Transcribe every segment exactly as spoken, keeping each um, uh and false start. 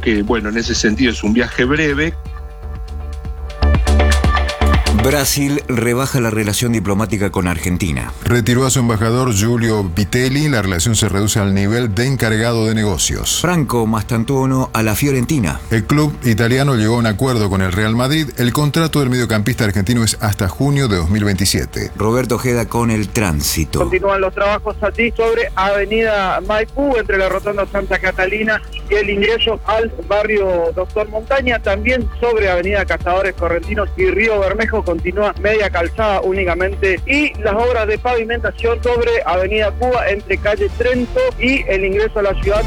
que, bueno, en ese sentido es un viaje breve. Brasil rebaja la relación diplomática con Argentina. Retiró a su embajador Giulio Vitelli. La relación se reduce al nivel de encargado de negocios. Franco Mastantuono a la Fiorentina. El club italiano llegó a un acuerdo con el Real Madrid. El contrato del mediocampista argentino es hasta junio de dos mil veintisiete. Roberto Ojeda con el tránsito. Continúan los trabajos allí sobre Avenida Maipú, entre la Rotonda Santa Catalina y el ingreso al barrio Doctor Montaña. También sobre Avenida Cazadores Correntinos y Río Bermejo continúa media calzada únicamente, y las obras de pavimentación sobre Avenida Cuba entre calle Trento y el ingreso a la ciudad.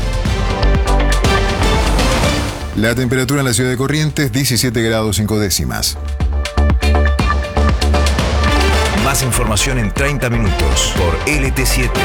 La temperatura en la ciudad de Corrientes, diecisiete grados cinco décimas. Más información en treinta minutos por L T siete.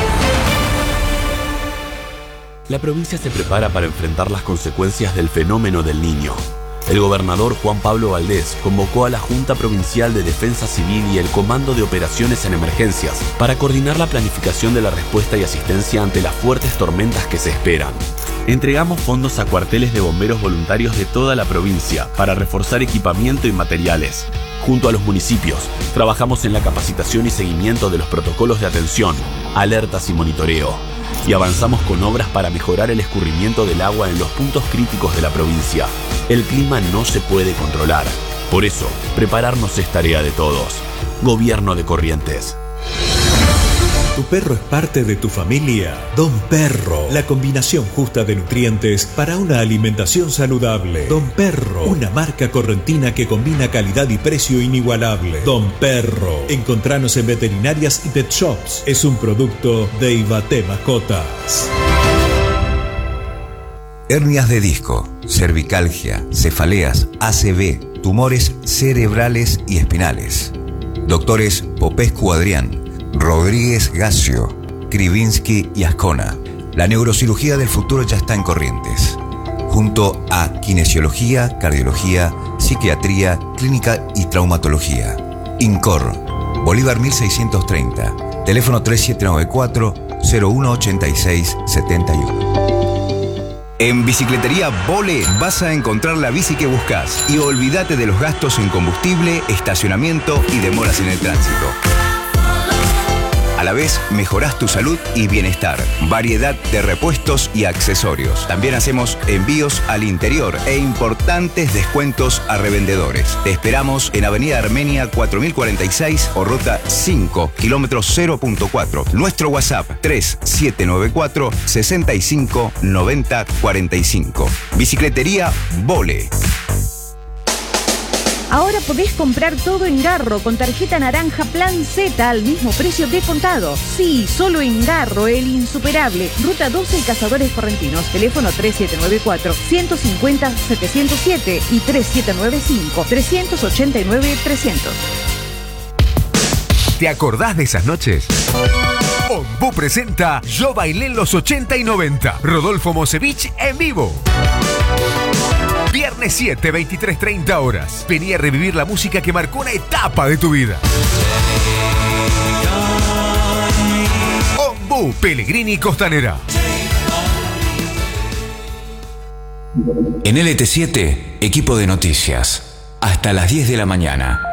La provincia se prepara para enfrentar las consecuencias del fenómeno del Niño. El gobernador Juan Pablo Valdés convocó a la Junta Provincial de Defensa Civil y el Comando de Operaciones en Emergencias para coordinar la planificación de la respuesta y asistencia ante las fuertes tormentas que se esperan. Entregamos fondos a cuarteles de bomberos voluntarios de toda la provincia para reforzar equipamiento y materiales. Junto a los municipios, trabajamos en la capacitación y seguimiento de los protocolos de atención, alertas y monitoreo. Y avanzamos con obras para mejorar el escurrimiento del agua en los puntos críticos de la provincia. El clima no se puede controlar. Por eso, prepararnos es tarea de todos. Gobierno de Corrientes. ¿Tu perro es parte de tu familia? Don Perro, la combinación justa de nutrientes para una alimentación saludable. Don Perro, una marca correntina que combina calidad y precio inigualable. Don Perro, encontranos en veterinarias y pet shops. Es un producto de Ibaté Mascotas. Hernias de disco, cervicalgia, cefaleas, A C V, tumores cerebrales y espinales. Doctores Popescu Adrián, Rodríguez Gacio, Krivinsky y Ascona. La neurocirugía del futuro ya está en Corrientes. Junto a kinesiología, cardiología, psiquiatría, clínica y traumatología. INCOR, Bolívar mil seiscientos treinta. Teléfono tres siete nueve cuatro, cero uno ocho seis siete uno. En Bicicletería Vole vas a encontrar la bici que buscas y olvídate de los gastos en combustible, estacionamiento y demoras en el tránsito. A la vez, mejorás tu salud y bienestar. Variedad de repuestos y accesorios. También hacemos envíos al interior e importantes descuentos a revendedores. Te esperamos en Avenida Armenia cuatro mil cuarenta y seis o Ruta cinco, kilómetro cero punto cuatro. Nuestro WhatsApp tres siete nueve cuatro, seis cinco, nueve cero cuatro cinco. Bicicletería Vole. Ahora podés comprar todo en Garro con tarjeta naranja Plan Z al mismo precio de contado. Sí, solo en Garro, el insuperable. Ruta doce y Cazadores Correntinos. Teléfono tres siete nueve cuatro, uno cinco cero, siete cero siete y tres siete nueve cinco, tres ocho nueve, tres cero cero. ¿Te acordás de esas noches? Ombú presenta Yo bailé en los ochenta y noventa. Rodolfo Mosevich en vivo. Viernes siete, veintitrés treinta horas. Vení a revivir la música que marcó una etapa de tu vida. Ombú, Pellegrini Costanera. En L T siete, equipo de noticias. Hasta las diez de la mañana.